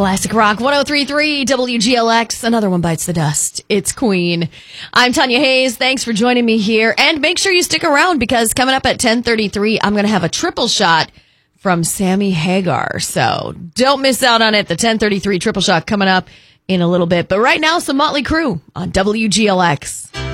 Classic Rock 103.3 WGLX. Another one bites the dust. It's Queen. I'm Tanya Hayes. Thanks for joining me here. And make sure you stick around because coming up at 10:33, I'm going to have a triple shot from Sammy Hagar. So don't miss out on it. The 10:33 triple shot coming up in a little bit. But right now, some Motley Crue on WGLX.